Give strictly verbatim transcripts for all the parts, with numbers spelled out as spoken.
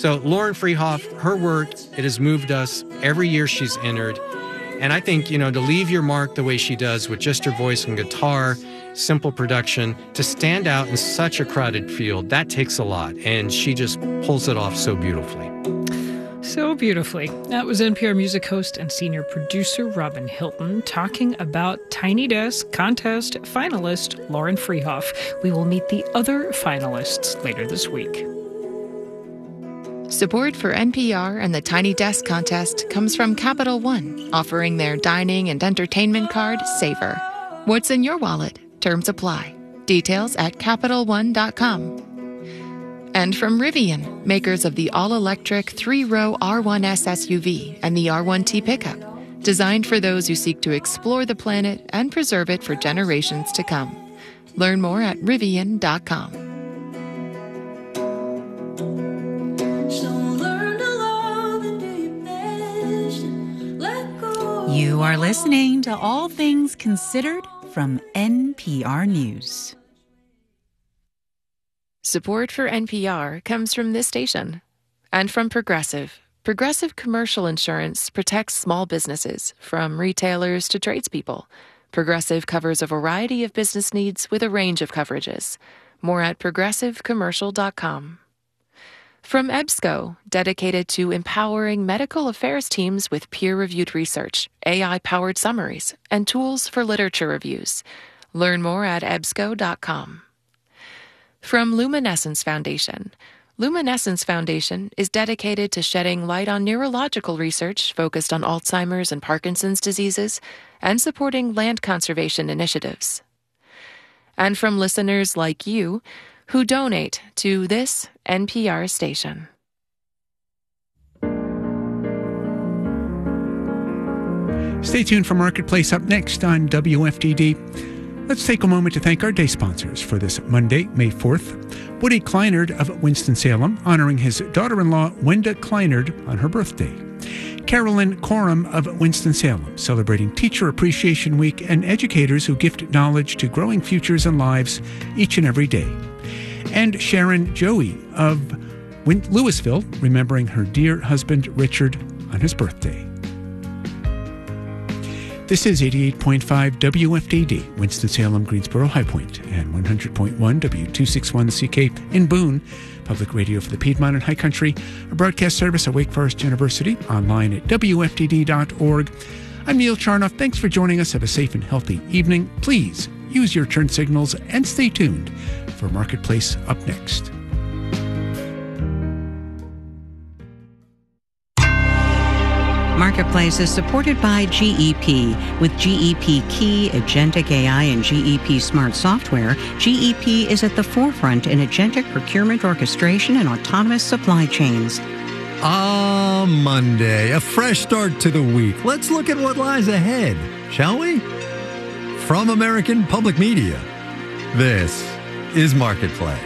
So Lauren Freehoff, her work, it has moved us every year she's entered. And I think, you know, to leave your mark the way she does with just her voice and guitar, simple production, to stand out in such a crowded field, that takes a lot. And she just pulls it off so beautifully. So beautifully. That was N P R Music host and senior producer Robin Hilton talking about Tiny Desk Contest finalist Lauren Freehoff. We will meet the other finalists later this week. Support for N P R and the Tiny Desk Contest comes from Capital One, offering their dining and entertainment card, Savor. What's in your wallet? Terms apply. Details at Capital One dot com. And from Rivian, makers of the all-electric three-row R one S S U V and the R one T pickup, designed for those who seek to explore the planet and preserve it for generations to come. Learn more at Rivian dot com. You are listening to All Things Considered from N P R News. Support for N P R comes from this station and from Progressive. Progressive Commercial Insurance protects small businesses, from retailers to tradespeople. Progressive covers a variety of business needs with a range of coverages. More at progressive commercial dot com. From EBSCO, dedicated to empowering medical affairs teams with peer-reviewed research, A I-powered summaries, and tools for literature reviews. Learn more at ebsco dot com. From Luminescence Foundation. Luminescence Foundation is dedicated to shedding light on neurological research focused on Alzheimer's and Parkinson's diseases and supporting land conservation initiatives. And from listeners like you, who donate to this N P R station. Stay tuned for Marketplace up next on W F D D. Let's take a moment to thank our day sponsors for this Monday, May fourth. Woody Kleinard of Winston-Salem, honoring his daughter-in-law, Wenda Kleinard, on her birthday. Carolyn Coram of Winston-Salem, celebrating Teacher Appreciation Week and educators who gift knowledge to growing futures and lives each and every day. And Sharon Joey of Louisville, remembering her dear husband, Richard, on his birthday. This is eighty-eight point five W F D D, Winston-Salem, Greensboro, High Point, and one hundred point one W two sixty-one C K in Boone, public radio for the Piedmont and High Country, a broadcast service at Wake Forest University, online at W F D D dot org. I'm Neil Charnoff. Thanks for joining us. Have a safe and healthy evening. Please use your turn signals and stay tuned for Marketplace up next. Marketplace is supported by G E P. With G E P Key, Agentic A I, and G E P Smart Software, G E P is at the forefront in agentic procurement orchestration and autonomous supply chains. Ah, Monday, a fresh start to the week. Let's look at what lies ahead, shall we? From American Public Media, this is Marketplace.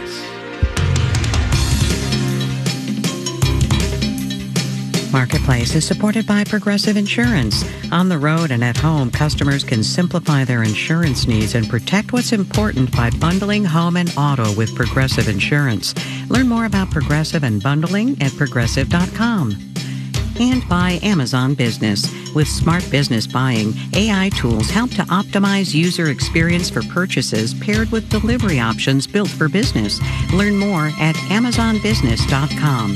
Marketplace is supported by Progressive Insurance. On the road and at home, customers can simplify their insurance needs and protect what's important by bundling home and auto with Progressive Insurance. Learn more about Progressive and bundling at progressive dot com. And by Amazon Business. With smart business buying, A I tools help to optimize user experience for purchases paired with delivery options built for business. Learn more at amazon business dot com.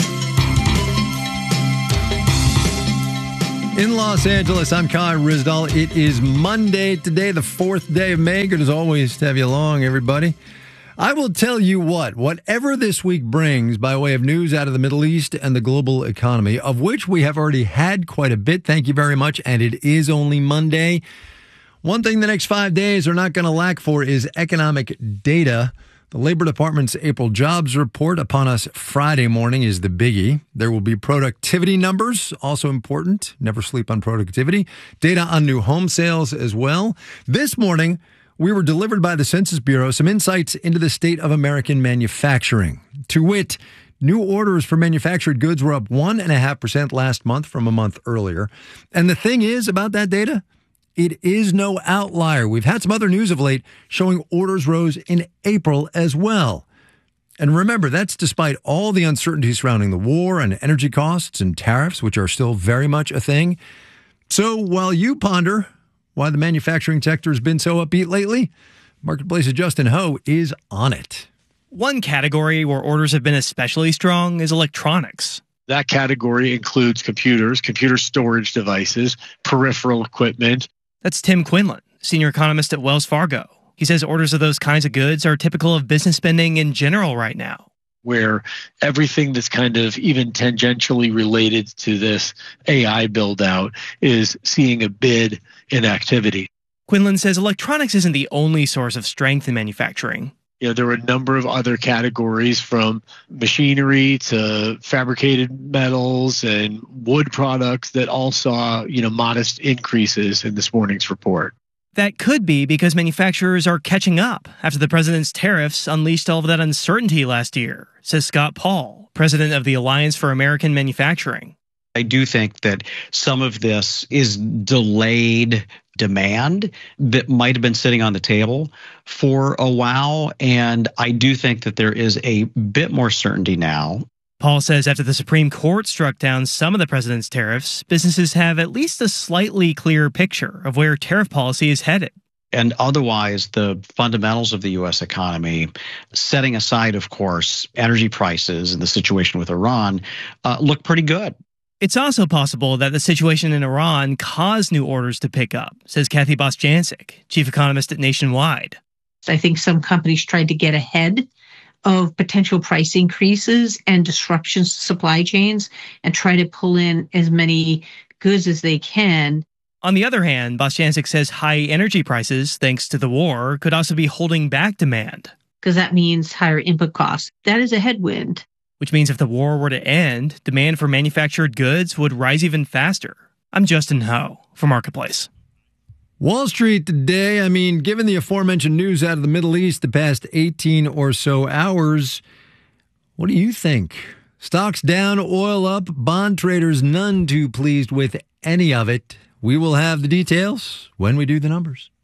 In Los Angeles, I'm Kai Ryssdal. It is Monday today, the fourth day of May. Good as always to have you along, everybody. I will tell you what, whatever this week brings by way of news out of the Middle East and the global economy, of which we have already had quite a bit, thank you very much, and it is only Monday. One thing the next five days are not going to lack for is economic data. The Labor Department's April jobs report upon us Friday morning is the biggie. There will be productivity numbers, also important. Never sleep on productivity. Data on new home sales as well. This morning, we were delivered by the Census Bureau some insights into the state of American manufacturing. To wit, new orders for manufactured goods were up one point five percent last month from a month earlier. And the thing is about that data, it is no outlier. We've had some other news of late showing orders rose in April as well. And remember, that's despite all the uncertainty surrounding the war and energy costs and tariffs, which are still very much a thing. So while you ponder why the manufacturing sector has been so upbeat lately, Marketplace's Justin Ho is on it. One category where orders have been especially strong is electronics. That category includes computers, computer storage devices, peripheral equipment. That's Tim Quinlan, senior economist at Wells Fargo. He says orders of those kinds of goods are typical of business spending in general right now, where everything that's kind of even tangentially related to this A I build out is seeing a bid in activity. Quinlan says electronics isn't the only source of strength in manufacturing. You know, there were a number of other categories, from machinery to fabricated metals and wood products, that all saw, you know, modest increases in this morning's report. That could be because manufacturers are catching up after the president's tariffs unleashed all of that uncertainty last year, says Scott Paul, president of the Alliance for American Manufacturing. I do think that some of this is delayed demand that might have been sitting on the table for a while. And I do think that there is a bit more certainty now. Paul says after the Supreme Court struck down some of the president's tariffs, businesses have at least a slightly clearer picture of where tariff policy is headed. And otherwise, the fundamentals of the U S economy, setting aside, of course, energy prices and the situation with Iran, uh, look pretty good. It's also possible that the situation in Iran caused new orders to pick up, says Kathy Bostjancic, chief economist at Nationwide. I think some companies tried to get ahead of potential price increases and disruptions to supply chains and try to pull in as many goods as they can. On the other hand, Bostjancic says high energy prices, thanks to the war, could also be holding back demand. Because that means higher input costs. That is a headwind. Which means if the war were to end, demand for manufactured goods would rise even faster. I'm Justin Ho for Marketplace. Wall Street today, I mean, given the aforementioned news out of the Middle East the past eighteen or so hours, what do you think? Stocks down, oil up, bond traders none too pleased with any of it. We will have the details when we do the numbers.